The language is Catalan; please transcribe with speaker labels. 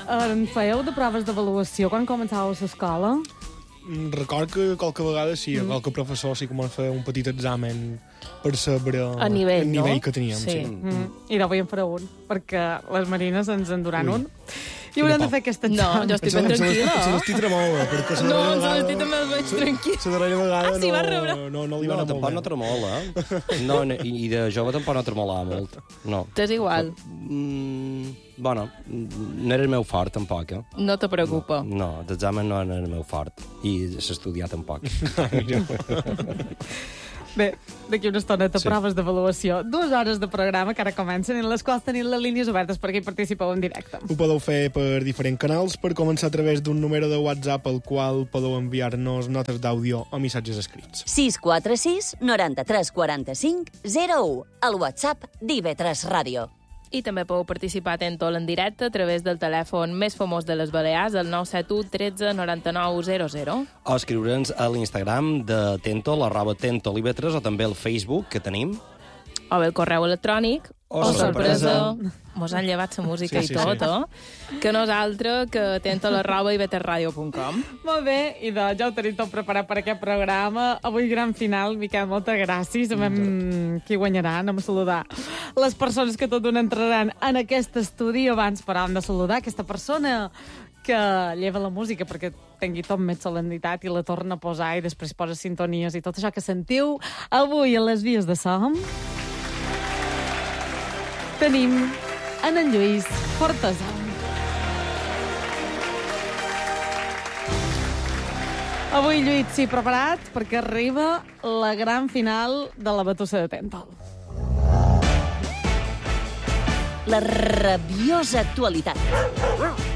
Speaker 1: en fèieu de proves d'avaluació quan començàveu a l'escola?
Speaker 2: Record que qualque vegada sí, qualque professor sí que m'ha fet un petit examen per saber
Speaker 3: A nivell,
Speaker 2: el
Speaker 3: no?
Speaker 2: nivell que teníem.
Speaker 3: Sí.
Speaker 1: I d'avui en farà un, perquè les marines ens en duran un. I haurem de fer aquest examen.
Speaker 3: No, jo estic ben tranquil·la.
Speaker 2: Se l'estic tremola, perquè la
Speaker 3: No,
Speaker 2: darrera
Speaker 3: en l'estic també el veig tranquil.
Speaker 2: La darrera vegada
Speaker 3: Ah, sí, va rebre?
Speaker 2: no li va
Speaker 4: No,
Speaker 2: anar
Speaker 4: tampoc no
Speaker 2: molt bé.
Speaker 4: tremola. No, i de jove tampoc no tremolava molt. No.
Speaker 3: T'és igual.
Speaker 4: Bueno, no era el meu fort, tampoc, eh?
Speaker 3: No te preocupa.
Speaker 4: No, l'examen no era el meu fort. I s'estudiar tampoc.
Speaker 1: Bé, d'aquí una estoneta,
Speaker 4: Sí.
Speaker 1: proves d'avaluació. 2 hores de programa que ara comencen, en les quals tenim les línies obertes perquè hi participeu en directe.
Speaker 2: Ho podeu fer per diferents canals, per començar a través d'un número de WhatsApp al qual podeu enviar-nos notes d'àudio o missatges escrits.
Speaker 5: 646 93 45 01. El WhatsApp d'IV3 Ràdio.
Speaker 3: I també podeu participar en directe a través del telèfon més famós de les Balears, el 971 13 99 00.
Speaker 4: O escriure'ns a l'Instagram de Tentol, @tentoliv3, o també al Facebook, que tenim.
Speaker 3: O bé el correu electrònic,
Speaker 4: O sorpresa.
Speaker 3: Mos han llevat la música
Speaker 2: Sí,
Speaker 3: i tot, que nosaltres, que tentol@iveterradio.com.
Speaker 1: Molt bé, i ja ho tenim tot preparat per aquest programa. Avui gran final, Miquel, moltes gràcies. Sabem qui guanyarà, anem a saludar les persones que tot d'una entraran en aquest estudi. Abans, però, hem de saludar aquesta persona que lleva la música perquè tingui tot més solemnitat i la torna a posar i després posa sintonies i tot això que sentiu avui a les vies de Som. Tenim en Lluís Fortesà. Avui, Lluís, sí, preparat perquè arriba la gran final de la Batussa de Tentol.
Speaker 5: La rabiosa actualitat.